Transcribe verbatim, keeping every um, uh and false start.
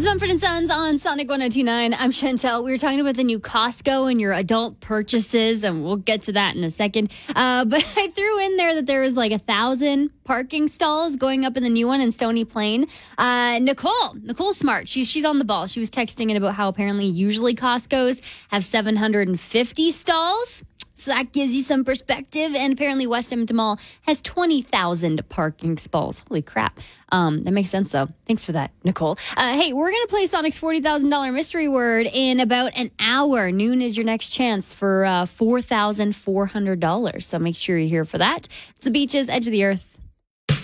Mumford and Sons on Sonic one oh two point nine. I'm Chantel. We were talking about the new Costco and your adult purchases, and we'll get to that in a second. Uh, but I threw in there that there was like a thousand parking stalls going up in the new one in Stony Plain. Uh, Nicole, Nicole Smart, she's she's on the ball. She was texting in about how apparently usually Costco's have seven hundred fifty stalls. So that gives you some perspective. And apparently West Edmonton Mall has twenty thousand parking stalls. Holy crap. Um, that makes sense, though. Thanks for that, Nicole. Uh, hey, we're going to play Sonic's forty thousand dollars mystery word in about an hour. Noon is your next chance for uh, four thousand four hundred dollars. So make sure you're here for that. It's the Beaches, Edge of the Earth.